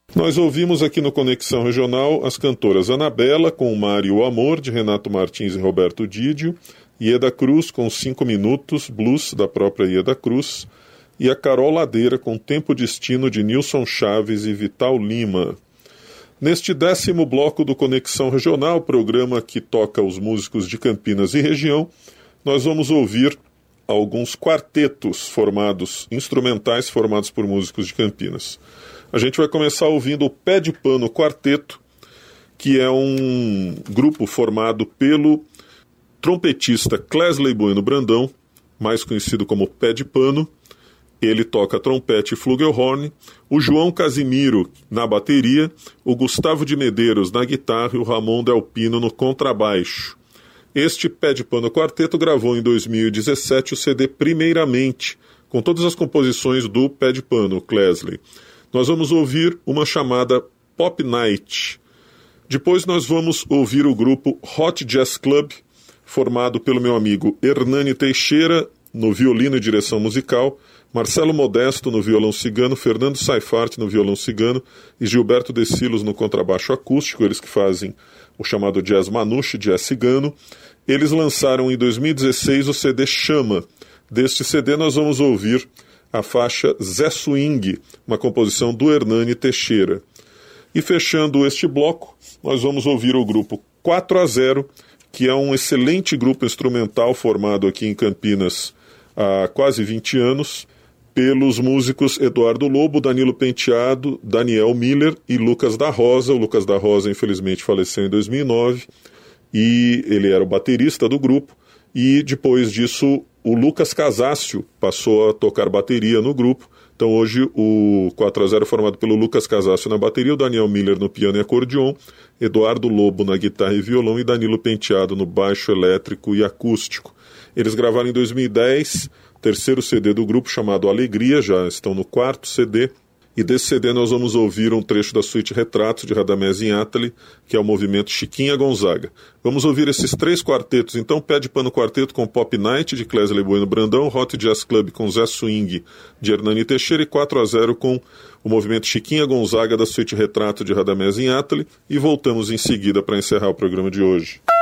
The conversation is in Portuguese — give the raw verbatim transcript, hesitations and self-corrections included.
Nós ouvimos aqui no Conexão Regional as cantoras Anabela com O Mar e o Amor, de Renato Martins e Roberto Didio, Ieda Cruz com Cinco Minutos, blues da própria Ieda Cruz, e a Carol Ladeira com Tempo Destino, de Nilson Chaves e Vital Lima. Neste décimo bloco do Conexão Regional, programa que toca os músicos de Campinas e região, nós vamos ouvir alguns quartetos formados, instrumentais formados por músicos de Campinas. A gente vai começar ouvindo o Pé de Pano Quarteto, que é um grupo formado pelo trompetista Clesley Bueno Brandão, mais conhecido como Pé de Pano. Ele toca trompete e flugelhorn, o João Casimiro na bateria, o Gustavo de Medeiros na guitarra e o Ramon Del Pino no contrabaixo. Este Pé de Pano Quarteto gravou em dois mil e dezessete o C D Primeiramente, com todas as composições do Pé de Pano, Clesley. Nós vamos ouvir uma chamada Pop Night. Depois nós vamos ouvir o grupo Hot Jazz Club, formado pelo meu amigo Hernani Teixeira no violino e direção musical, Marcelo Modesto no violão cigano, Fernando Saifart no violão cigano e Gilberto De Silos no contrabaixo acústico, eles que fazem o chamado jazz manouche, jazz cigano. Eles lançaram em dois mil e dezesseis o C D Chama. Deste C D nós vamos ouvir a faixa Zé Swing, uma composição do Hernani Teixeira. E fechando este bloco, nós vamos ouvir o grupo quatro a zero, que é um excelente grupo instrumental formado aqui em Campinas há quase vinte anos, pelos músicos Eduardo Lobo, Danilo Penteado, Daniel Miller e Lucas da Rosa. O Lucas da Rosa, infelizmente, faleceu em dois mil e nove, e ele era o baterista do grupo, e depois disso o Lucas Casácio passou a tocar bateria no grupo. Então hoje o quatro a zero é formado pelo Lucas Casácio na bateria, o Daniel Miller no piano e acordeon, Eduardo Lobo na guitarra e violão e Danilo Penteado no baixo elétrico e acústico. Eles gravaram em dois mil e dez o terceiro C D do grupo, chamado Alegria, já estão no quarto C D, e desse C D nós vamos ouvir um trecho da suíte Retratos, de Radamés Inátali, que é o movimento Chiquinha Gonzaga. Vamos ouvir esses três quartetos, então: Pé de Pano Quarteto com Pop Night, de Clesley Bueno Brandão, Hot Jazz Club com Zé Swing, de Hernani Teixeira, e quatro a zero com o movimento Chiquinha Gonzaga, da suíte Retrato, de Radamés Inátali, e voltamos em seguida para encerrar o programa de hoje.